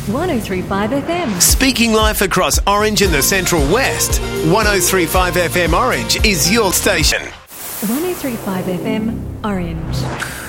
103.5 FM. Speaking life across Orange and the Central West, 103.5 FM Orange is your station. 103.5 FM Orange.